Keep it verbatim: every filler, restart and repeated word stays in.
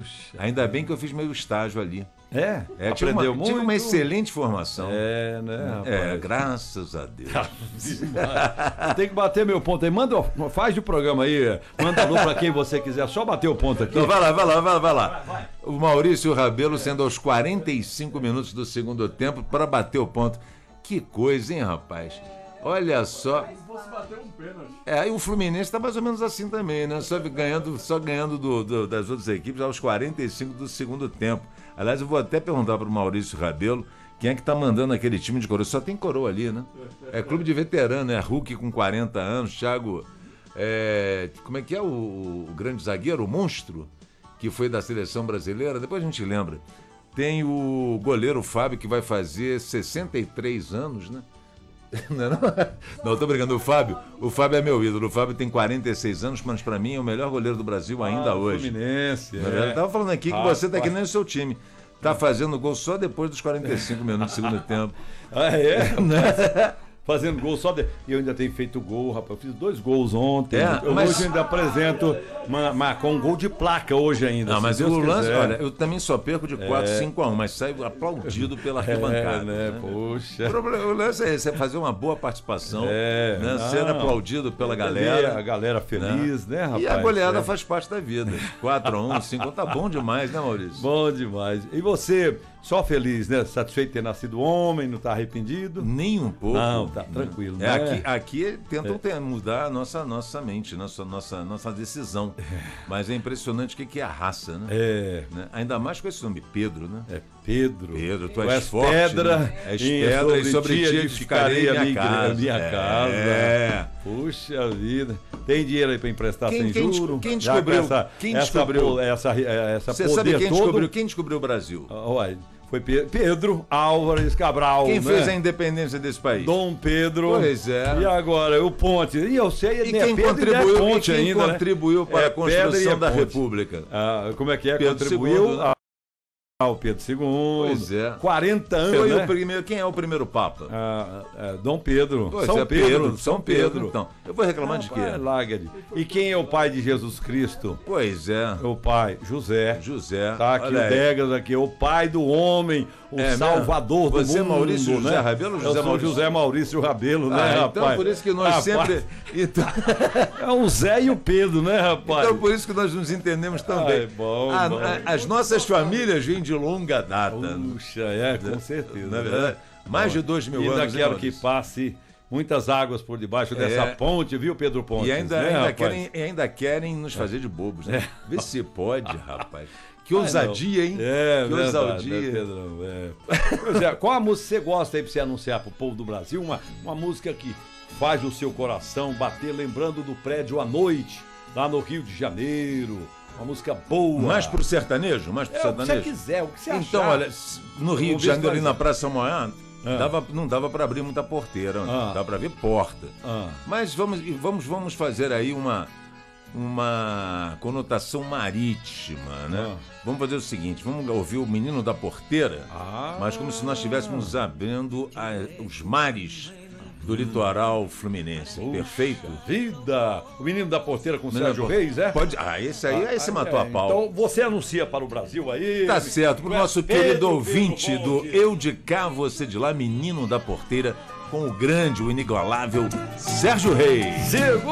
Puxa. Ainda bem que eu fiz meu estágio ali. É? É, tive Aprendeu uma, muito? tive uma excelente formação. É, né, rapaz? É, graças a Deus. Tem que bater meu ponto aí. Manda, faz o programa aí. Manda alô pra quem você quiser. Só bater o ponto aqui. Então vai lá, vai lá, vai lá, vai lá. O Maurício Rabelo sendo aos quarenta e cinco minutos do segundo tempo para bater o ponto. Que coisa, hein, rapaz? Olha só. É, aí o Fluminense tá mais ou menos assim também, né? Só ganhando, só ganhando do, do, das outras equipes aos quarenta e cinco do segundo tempo. Aliás, eu vou até perguntar pro Maurício Rabelo quem é que tá mandando aquele time de coroa. Só tem coroa ali, né? É clube de veterano, é Hulk com quarenta anos, Thiago... É, como é que é o, o grande zagueiro, o monstro, que foi da seleção brasileira? Depois a gente lembra. Tem o goleiro Fábio, que vai fazer sessenta e três anos, né? Não, não, não, tô brincando. O Fábio, o Fábio é meu ídolo. O Fábio tem quarenta e seis anos, mas pra mim é o melhor goleiro do Brasil ainda ah, hoje. Fluminense. É. Eu tava falando aqui que ah, você tá aqui nem o seu time. Tá fazendo gol só depois dos quarenta e cinco minutos do segundo tempo. Ah, é? Fazendo gol só de... Eu ainda tenho feito gol, rapaz. Eu fiz dois gols ontem. É, eu mas... hoje ainda apresento uma, uma, com um gol de placa hoje ainda. Não, mas o lance, olha, eu também só perco de quatro, cinco a um, mas saio aplaudido pela arquibancada. É, né? né? Poxa. O, problema, o lance é esse, é fazer uma boa participação, é, né? Ser aplaudido pela galera. A galera feliz, né, né rapaz? E a goleada é. faz parte da vida. quatro a um, cinco a um, tá bom demais, né, Maurício? Bom demais. E você... Só feliz, né? Satisfeito de ter nascido homem, não tá arrependido? Nem um pouco. Não, tá tranquilo. É, né? aqui, aqui tentam é. ter, mudar a nossa, nossa mente, nossa, nossa, nossa decisão. É. Mas é impressionante o que, que é a raça, né? É. Né? Ainda mais com esse nome, Pedro, né? É Pedro. Pedro, tu, tu és, és forte, pedra, né? És pedra e sobre ti edificarei a minha casa. Minha é. casa. É. Puxa vida. Tem dinheiro aí pra emprestar quem, sem quem juro? Quem descobriu? Essa, quem essa, descobriu? Essa, essa, essa Você poder sabe quem todo? descobriu? Quem descobriu o Brasil? Olha. Foi Pedro Álvares Cabral. Quem né? fez a independência desse país? Dom Pedro. Pois é. E agora, o Ponte. E eu sei, e né, quem Pedro contribuiu, e Ponte e quem ainda, contribuiu né? para é, a construção é da República? Ah, como é que é? Pedro Contribuiu segundo, né? ao Pedro segundo. Pois é. quarenta anos, Foi né? o primeiro, quem é o primeiro Papa? Ah, é, Dom Pedro. Pois São é, Pedro, Pedro. São Pedro. Pedro. Então, eu vou reclamar ah, de quê? Lágade. E quem é o pai de Jesus Cristo? Pois é. O pai, José. José. Tá aqui Olha o Degas aqui, o pai do homem, o é Salvador do Você mundo. Você é Maurício né? José Rabelo ou José eu sou Maurício? José Maurício Rabelo, né, ah, rapaz? Então por isso que nós rapaz. sempre... Então... É o Zé e o Pedro, né, rapaz? Então por isso que nós nos entendemos também. Ai, bom, a, bom. A, as nossas famílias vêm de longa data. Puxa, é, com certeza. Na verdade, mais de dois mil e ainda anos. quero que passe muitas águas por debaixo é. dessa ponte, viu, Pedro Pontes? E ainda, né, ainda, querem, ainda querem nos fazer de bobos, né? É. Vê se pode, rapaz. Que ousadia, hein? É, que verdade, ousadia. Né, Pedrão? É. Pois é, qual a música você gosta aí pra você anunciar pro povo do Brasil? Uma, uma música que faz o seu coração bater, lembrando do prédio à noite, lá no Rio de Janeiro. Uma música boa. Mais pro sertanejo? Mais pro é, sertanejo? O que você quiser, o que você achar. Então, olha, no Rio de Janeiro, ali na Praça Moá, ah. dava, não dava para abrir muita porteira, ah. dava para ver porta. Ah. Mas vamos, vamos, vamos fazer aí uma, uma conotação marítima, né? Ah. Vamos fazer o seguinte, vamos ouvir o Menino da Porteira, ah. mas como se nós estivéssemos abrindo a, os mares do litoral fluminense. Puxa, perfeito? Vida! O Menino da Porteira com o Menino Sérgio Reis, é? Pode... Ah, esse aí, ah, esse matou é. a pau. Então você anuncia para o Brasil aí. Tá certo, pro nosso Pedro, querido Pedro, ouvinte Pedro do Eu de Cá, Você de Lá, Menino da Porteira, com o grande, o inigualável Sérgio Reis.